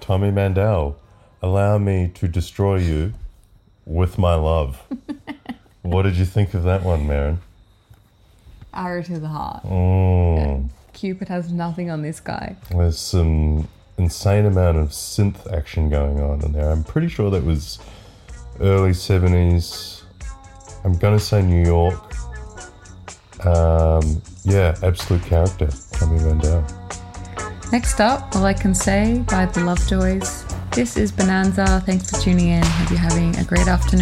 Tommy Mandel, allow me to destroy you with my love. What did you think of that one, Maren? Arrow to the heart. Yeah. Cupid has nothing on this guy. There's some insane amount of synth action going on in there. I'm pretty sure that was early 70s. I'm going to say New York. Absolute character, Tommy Mandel. Next up, All I Can Say by the Lovejoys. This is Bonanza. Thanks for tuning in. Hope you're having a great afternoon.